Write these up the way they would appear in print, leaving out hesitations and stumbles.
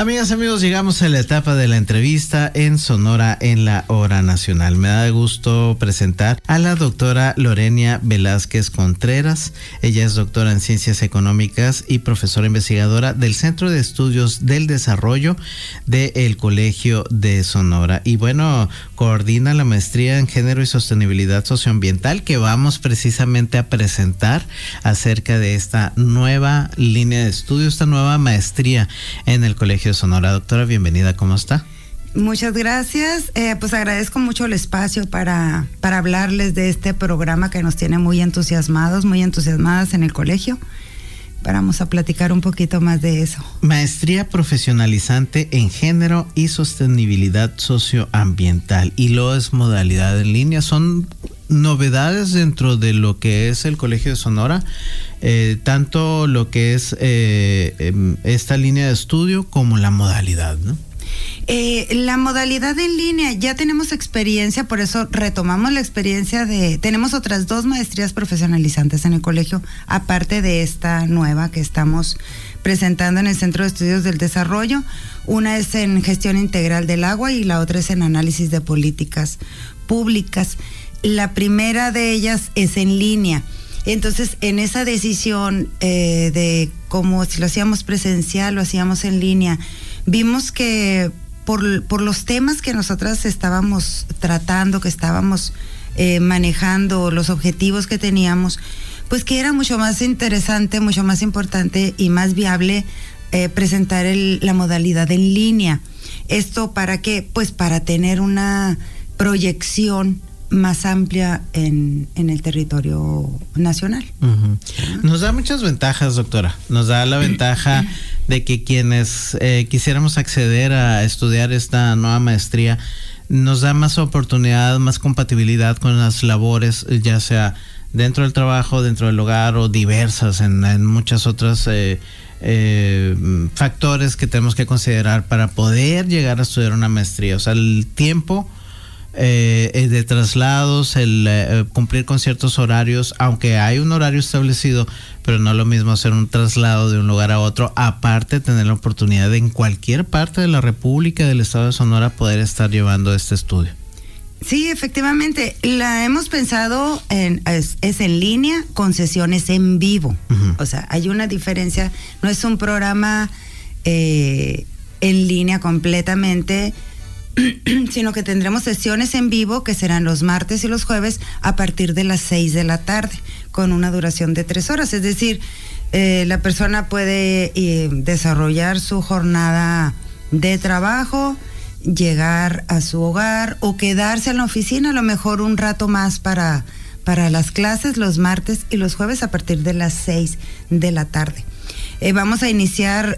Amigas, amigos, llegamos a la etapa de la entrevista en Sonora en la Hora Nacional. Me da gusto presentar a la doctora Lorenia Velázquez Contreras. Ella es doctora en Ciencias Económicas y profesora investigadora del Centro de Estudios del Desarrollo del Colegio de Sonora. Y bueno, coordina la maestría en Género y Sostenibilidad Socioambiental que vamos precisamente a presentar acerca de esta nueva línea de estudio, esta nueva maestría en el Colegio de Sonora. Doctora, bienvenida, ¿cómo está? Muchas gracias, pues agradezco mucho el espacio para hablarles de este programa que nos tiene muy entusiasmadas en el colegio. Vamos a platicar un poquito más de eso. Maestría profesionalizante en género y sostenibilidad socioambiental, y luego es modalidad en línea. Son novedades dentro de lo que es el Colegio de Sonora, tanto lo que es esta línea de estudio como la modalidad, ¿no? La modalidad en línea, ya tenemos experiencia, por eso retomamos la experiencia tenemos otras 2 maestrías profesionalizantes en el colegio, aparte de esta nueva que estamos presentando en el Centro de Estudios del Desarrollo. Una es en Gestión Integral del Agua y la otra es en Análisis de Políticas Públicas. La primera de ellas es en línea. Entonces, en esa decisión de cómo si lo hacíamos presencial, lo hacíamos en línea, vimos que por los temas que nosotras estábamos tratando, que estábamos manejando, los objetivos que teníamos, pues que era mucho más interesante, mucho más importante y más viable presentar la modalidad en línea. ¿Esto para qué? Pues para tener una proyección más amplia en el territorio nacional. Uh-huh. Nos da muchas ventajas, doctora. Nos da la ventaja de que quienes quisiéramos acceder a estudiar esta nueva maestría, nos da más oportunidad, más compatibilidad con las labores, ya sea dentro del trabajo, dentro del hogar o diversas en muchas otras factores que tenemos que considerar para poder llegar a estudiar una maestría. O sea, el tiempo de traslados, el cumplir con ciertos horarios, aunque hay un horario establecido, pero no es lo mismo hacer un traslado de un lugar a otro, aparte tener la oportunidad de en cualquier parte de la República, del Estado de Sonora, poder estar llevando este estudio. Sí, efectivamente, la hemos pensado es en línea con sesiones en vivo. Uh-huh. O sea, hay una diferencia, no es un programa en línea completamente, sino que tendremos sesiones en vivo que serán los martes y los jueves a partir de las 6 de la tarde, con una duración de 3 horas. Es decir, la persona puede desarrollar su jornada de trabajo, llegar a su hogar o quedarse en la oficina a lo mejor un rato más para las clases los martes y los jueves a partir de las 6 de la tarde. Vamos a iniciar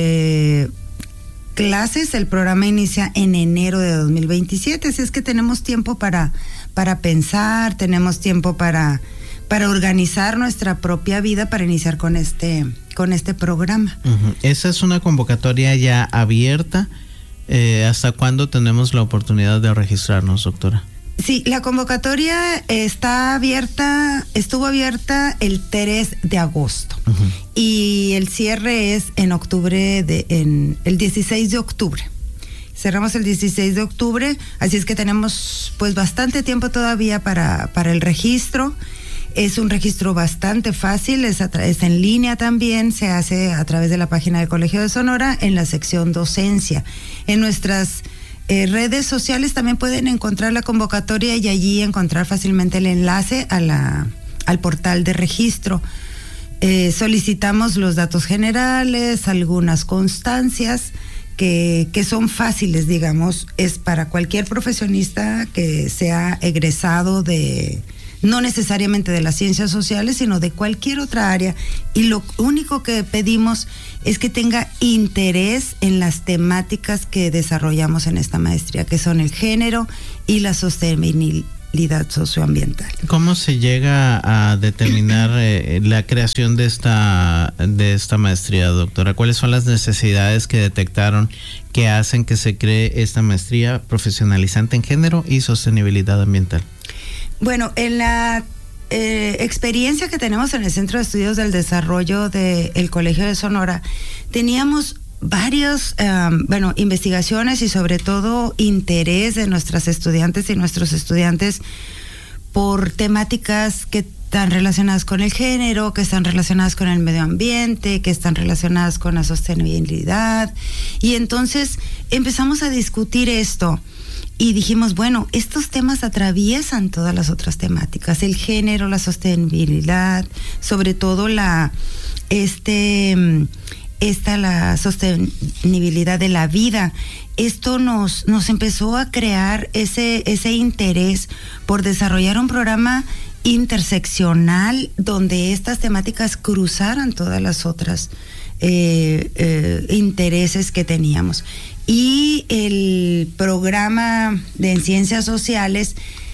clases, el programa inicia en enero de 2027, así es que tenemos tiempo para pensar, tenemos tiempo para organizar nuestra propia vida para iniciar con este programa. Uh-huh. Esa es una convocatoria ya abierta. ¿Hasta cuándo tenemos la oportunidad de registrarnos, doctora? Sí, la convocatoria estuvo abierta el 3 de agosto. Uh-huh. Y el cierre es en el 16 de octubre. Cerramos el 16 de octubre, así es que tenemos pues bastante tiempo todavía para el registro. Es un registro bastante fácil, es en línea también, se hace a través de la página del Colegio de Sonora en la sección docencia. En nuestras redes sociales también pueden encontrar la convocatoria y allí encontrar fácilmente el enlace al portal de registro. Solicitamos los datos generales, algunas constancias que son fáciles, digamos, es para cualquier profesionista que sea egresado no necesariamente de las ciencias sociales, sino de cualquier otra área. Y lo único que pedimos es que tenga interés en las temáticas que desarrollamos en esta maestría, que son el género y la sostenibilidad socioambiental. ¿Cómo se llega a determinar la creación de esta maestría, doctora? ¿Cuáles son las necesidades que detectaron que hacen que se cree esta maestría profesionalizante en género y sostenibilidad ambiental? Bueno, en la experiencia que tenemos en el Centro de Estudios del Desarrollo del Colegio de Sonora, teníamos varios, investigaciones y sobre todo interés de nuestras estudiantes y nuestros estudiantes por temáticas que están relacionadas con el género, que están relacionadas con el medio ambiente, que están relacionadas con la sostenibilidad. Y entonces empezamos a discutir esto y dijimos, bueno, estos temas atraviesan todas las otras temáticas, el género, la sostenibilidad, sobre todo la sostenibilidad de la vida. Esto nos empezó a crear ese interés por desarrollar un programa interseccional donde estas temáticas cruzaran todas las otras intereses que teníamos. Y el programa en ciencias sociales,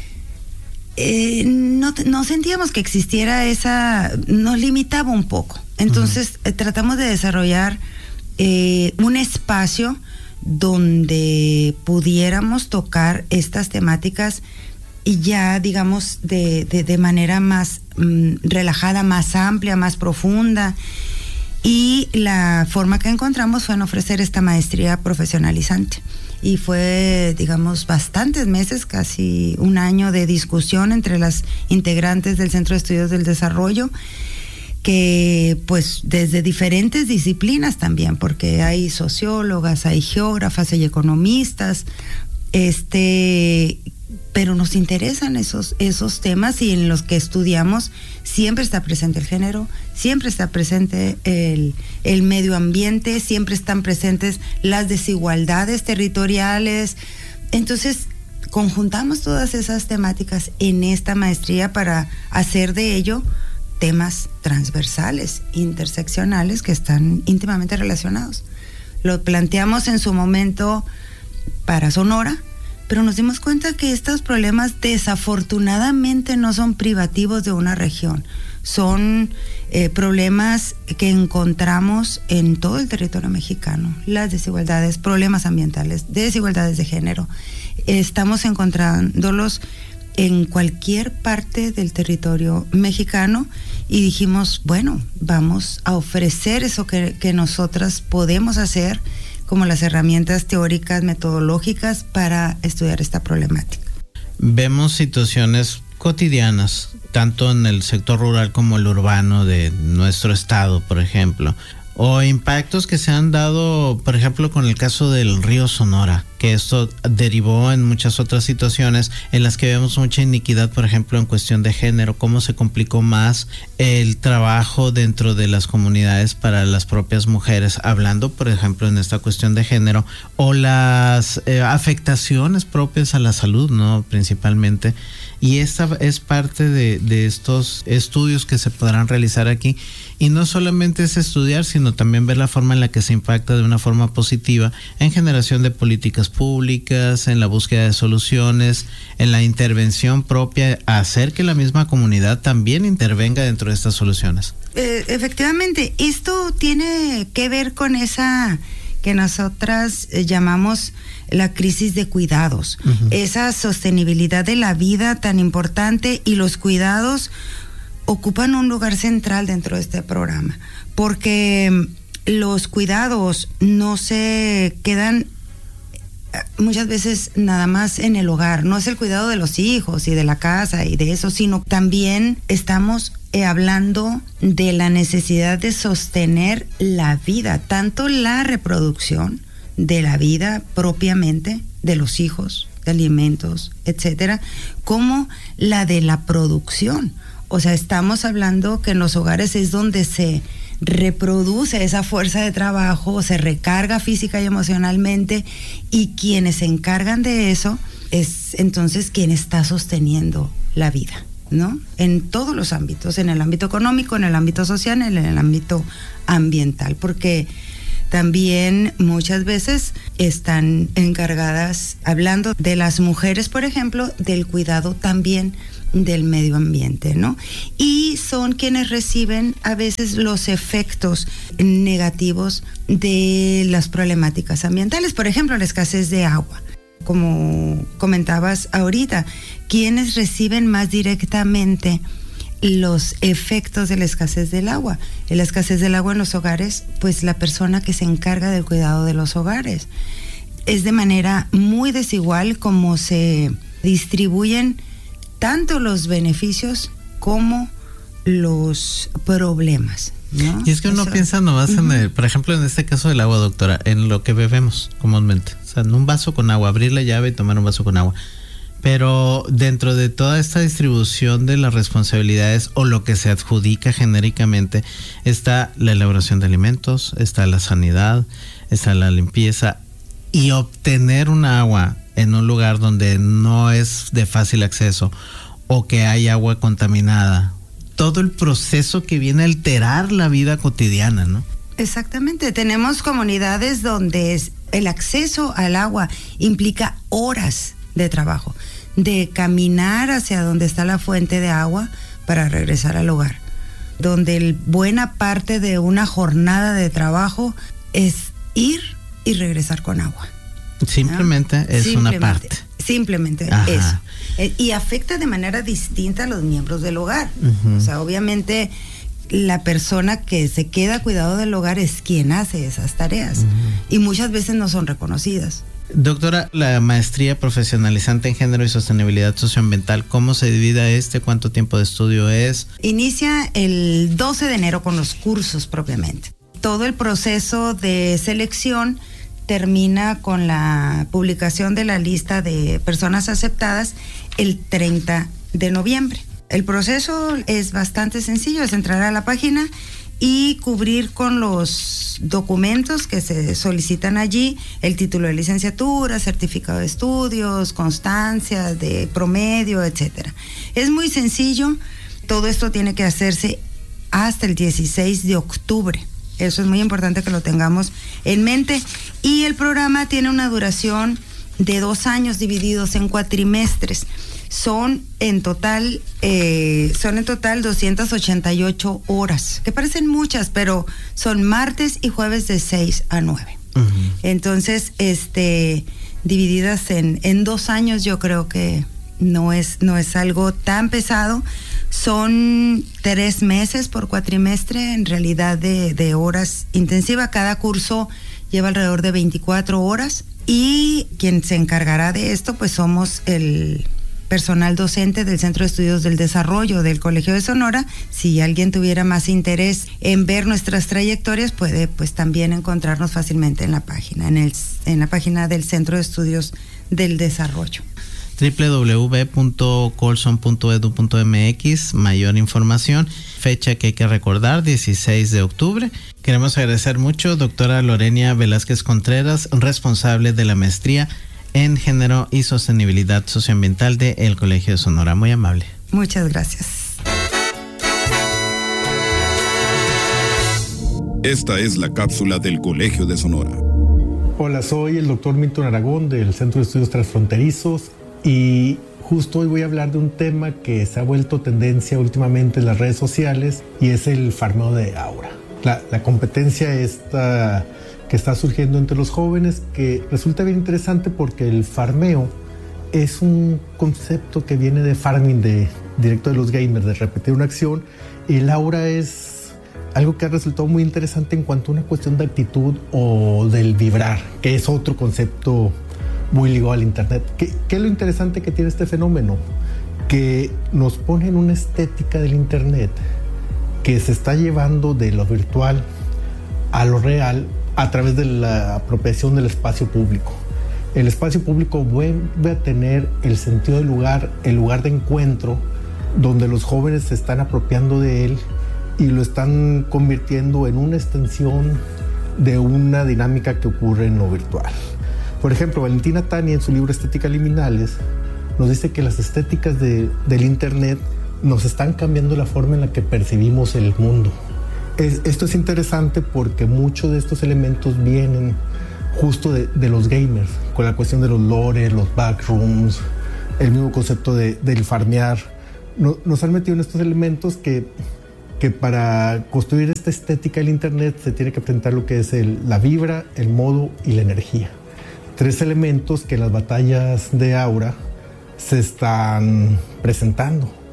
no sentíamos que existiera nos limitaba un poco. Entonces tratamos de desarrollar un espacio donde pudiéramos tocar estas temáticas y ya, digamos, de manera más relajada, más amplia, más profunda. Y la forma que encontramos fue en ofrecer esta maestría profesionalizante. Y fue, digamos, bastantes meses, casi un año de discusión entre las integrantes del Centro de Estudios del Desarrollo, que pues desde diferentes disciplinas también, porque hay sociólogas, hay geógrafas, hay economistas, pero nos interesan esos temas, y en los que estudiamos siempre está presente el género, siempre está presente el medio ambiente, siempre están presentes las desigualdades territoriales. Entonces conjuntamos todas esas temáticas en esta maestría para hacer de ello temas transversales, interseccionales, que están íntimamente relacionados. Lo planteamos en su momento para Sonora, pero nos dimos cuenta que estos problemas desafortunadamente no son privativos de una región, son problemas que encontramos en todo el territorio mexicano. Las desigualdades, problemas ambientales, desigualdades de género, estamos encontrándolos en cualquier parte del territorio mexicano, y dijimos, bueno, vamos a ofrecer eso que nosotras podemos hacer, como las herramientas teóricas, metodológicas para estudiar esta problemática. Vemos situaciones cotidianas, tanto en el sector rural como el urbano de nuestro estado, por ejemplo, o impactos que se han dado, por ejemplo, con el caso del río Sonora, que esto derivó en muchas otras situaciones en las que vemos mucha iniquidad, por ejemplo, en cuestión de género, cómo se complicó más el trabajo dentro de las comunidades para las propias mujeres, hablando, por ejemplo, en esta cuestión de género, o las afectaciones propias a la salud, ¿no? Principalmente. Y esta es parte de estos estudios que se podrán realizar aquí. Y no solamente es estudiar, sino también ver la forma en la que se impacta de una forma positiva en generación de políticas públicas, en la búsqueda de soluciones, en la intervención propia, hacer que la misma comunidad también intervenga dentro de estas soluciones. Efectivamente, esto tiene que ver con esa que nosotras llamamos la crisis de cuidados, esa sostenibilidad de la vida tan importante, y los cuidados ocupan un lugar central dentro de este programa, porque los cuidados no se quedan muchas veces nada más en el hogar, no es el cuidado de los hijos y de la casa y de eso, sino también estamos hablando de la necesidad de sostener la vida, tanto la reproducción de la vida propiamente, de los hijos, de alimentos, etcétera, como la de la producción. O sea, estamos hablando que en los hogares es donde se reproduce esa fuerza de trabajo, se recarga física y emocionalmente, y quienes se encargan de eso es entonces quien está sosteniendo la vida, ¿no? En todos los ámbitos, en el ámbito económico, en el ámbito social, en el ámbito ambiental, porque también muchas veces están encargadas, hablando de las mujeres, por ejemplo, del cuidado también del medio ambiente, ¿no? Y son quienes reciben a veces los efectos negativos de las problemáticas ambientales, por ejemplo, la escasez de agua. Como comentabas ahorita, quienes reciben más directamente los efectos de la escasez del agua. En la escasez del agua en los hogares, pues la persona que se encarga del cuidado de los hogares. Es de manera muy desigual como se distribuyen tanto los beneficios como los problemas, ¿no? Y es que uno piensa nomás en por ejemplo, en este caso del agua, doctora, en lo que bebemos comúnmente. O sea, en un vaso con agua, abrir la llave y tomar un vaso con agua. Pero dentro de toda esta distribución de las responsabilidades o lo que se adjudica genéricamente está la elaboración de alimentos, está la sanidad, está la limpieza, y obtener un agua en un lugar donde no es de fácil acceso o que hay agua contaminada, todo el proceso que viene a alterar la vida cotidiana, ¿no? Exactamente, tenemos comunidades donde el acceso al agua implica horas de trabajo, de caminar hacia donde está la fuente de agua para regresar al hogar, donde buena parte de una jornada de trabajo es ir y regresar con agua. Simplemente, ¿no? Es una parte. Simplemente eso. Y afecta de manera distinta a los miembros del hogar. O sea, obviamente la persona que se queda a cuidado del hogar es quien hace esas tareas. Y muchas veces no son reconocidas. Doctora, la maestría profesionalizante en género y sostenibilidad socioambiental, ¿cómo se divide ¿Cuánto tiempo de estudio es? Inicia el 12 de enero con los cursos propiamente. Todo el proceso de selección termina con la publicación de la lista de personas aceptadas el 30 de noviembre. El proceso es bastante sencillo, es entrar a la página y cubrir con los documentos que se solicitan allí, el título de licenciatura, certificado de estudios, constancias de promedio, etcétera. Es muy sencillo, todo esto tiene que hacerse hasta el 16 de octubre. Eso es muy importante que lo tengamos en mente. Y el programa tiene una duración de 2 años divididos en cuatrimestres. Son en total 288 horas, que parecen muchas, pero son martes y jueves de 6 a 9. Entonces, divididas en 2 años, yo creo que no es algo tan pesado. Son 3 meses por cuatrimestre, en realidad de horas intensivas. Cada curso lleva alrededor de 24 horas y quien se encargará de esto, pues somos el personal docente del Centro de Estudios del Desarrollo del Colegio de Sonora. Si alguien tuviera más interés en ver nuestras trayectorias, puede pues también encontrarnos fácilmente en la página, en la página del Centro de Estudios del Desarrollo. www.colson.edu.mx, mayor información, fecha que hay que recordar, 16 de octubre. Queremos agradecer mucho, doctora Lorenia Velázquez Contreras, responsable de la maestría en Género y Sostenibilidad Socioambiental del Colegio de Sonora. Muy amable. Muchas gracias. Esta es la cápsula del Colegio de Sonora. Hola, soy el doctor Milton Aragón del Centro de Estudios Transfronterizos y justo hoy voy a hablar de un tema que se ha vuelto tendencia últimamente en las redes sociales y es el farmeo de aura. La competencia esta que está surgiendo entre los jóvenes, que resulta bien interesante porque el farmeo es un concepto que viene de farming, directo de los gamers, de repetir una acción, y el aura es algo que ha resultado muy interesante en cuanto a una cuestión de actitud o del vibrar, que es otro concepto muy ligado al internet. ¿Qué es lo interesante que tiene este fenómeno? Que nos pone en una estética del internet que se está llevando de lo virtual a lo real a través de la apropiación del espacio público. El espacio público vuelve a tener el sentido del lugar, el lugar de encuentro, donde los jóvenes se están apropiando de él y lo están convirtiendo en una extensión de una dinámica que ocurre en lo virtual. Por ejemplo, Valentina Tani en su libro Estética Liminales nos dice que las estéticas del internet nos están cambiando la forma en la que percibimos el mundo. Esto es interesante porque muchos de estos elementos vienen justo de los gamers, con la cuestión de los lores, los backrooms, el mismo concepto del farmear. Nos han metido en estos elementos que para construir esta estética del internet se tiene que presentar lo que es la vibra, el modo y la energía. 3 elementos que en las batallas de aura se están presentando.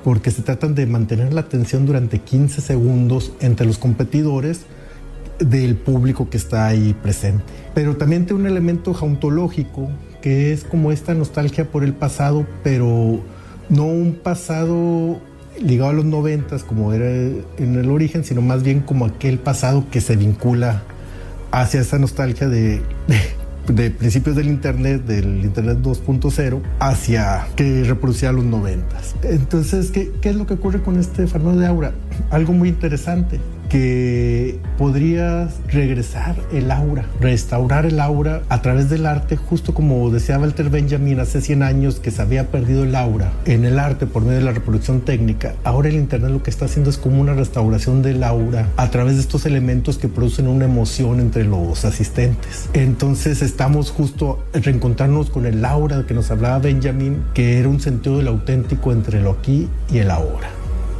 porque se tratan de mantener la atención durante 15 segundos entre los competidores del público que está ahí presente. Pero también tiene un elemento jauntológico, que es como esta nostalgia por el pasado, pero no un pasado ligado a los 90s como era en el origen, sino más bien como aquel pasado que se vincula hacia esa nostalgia de principios del Internet 2.0, hacia que reproducía los 90s. Entonces, ¿qué es lo que ocurre con este fenómeno de aura? Algo muy interesante, que podrías regresar el aura, restaurar el aura a través del arte, justo como decía Walter Benjamin hace 100 años que se había perdido el aura en el arte por medio de la reproducción técnica. Ahora el Internet lo que está haciendo es como una restauración del aura a través de estos elementos que producen una emoción entre los asistentes. Entonces estamos justo reencontrarnos con el aura que nos hablaba Benjamin, que era un sentido del auténtico entre lo aquí y el ahora.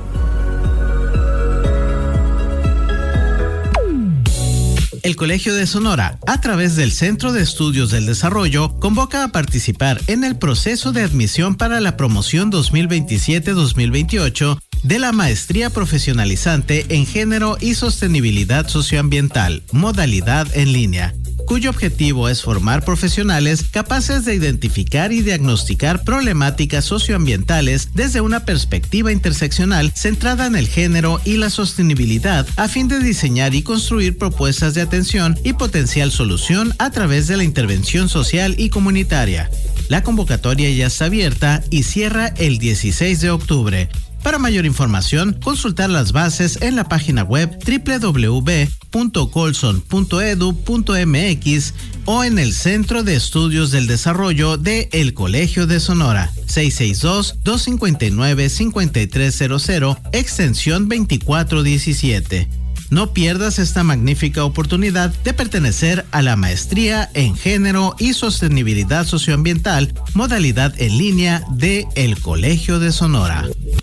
El Colegio de Sonora, a través del Centro de Estudios del Desarrollo, convoca a participar en el proceso de admisión para la promoción 2027-2028 de la Maestría Profesionalizante en Género y Sostenibilidad Socioambiental, modalidad en línea, cuyo objetivo es formar profesionales capaces de identificar y diagnosticar problemáticas socioambientales desde una perspectiva interseccional centrada en el género y la sostenibilidad, a fin de diseñar y construir propuestas de atención y potencial solución a través de la intervención social y comunitaria. La convocatoria ya está abierta y cierra el 16 de octubre. Para mayor información, consultar las bases en la página web www.colson.edu.mx o en el Centro de Estudios del Desarrollo de El Colegio de Sonora, 662-259-5300, extensión 2417. No pierdas esta magnífica oportunidad de pertenecer a la Maestría en Género y Sostenibilidad Socioambiental, modalidad en línea de El Colegio de Sonora.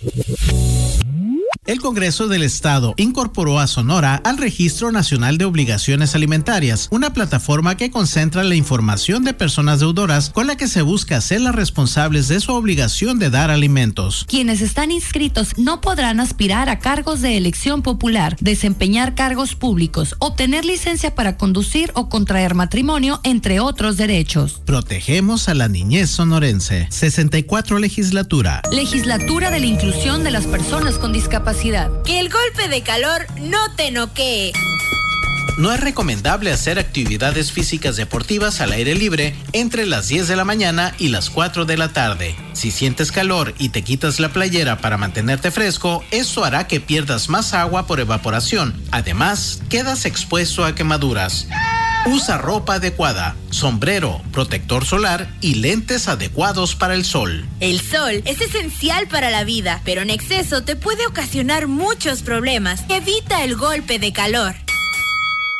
El Congreso del Estado incorporó a Sonora al Registro Nacional de Obligaciones Alimentarias, una plataforma que concentra la información de personas deudoras con la que se busca hacerlas responsables de su obligación de dar alimentos. Quienes están inscritos no podrán aspirar a cargos de elección popular, desempeñar cargos públicos, obtener licencia para conducir o contraer matrimonio, entre otros derechos. Protegemos a la niñez sonorense. 64 Legislatura. Legislatura de la Inclusión de las Personas con Discapacidad. Que el golpe de calor no te noquee. No es recomendable hacer actividades físicas deportivas al aire libre entre las 10 de la mañana y las 4 de la tarde. Si sientes calor y te quitas la playera para mantenerte fresco, esto hará que pierdas más agua por evaporación. Además, quedas expuesto a quemaduras. Usa ropa adecuada, sombrero, protector solar y lentes adecuados para el sol. El sol es esencial para la vida, pero en exceso te puede ocasionar muchos problemas. Evita el golpe de calor.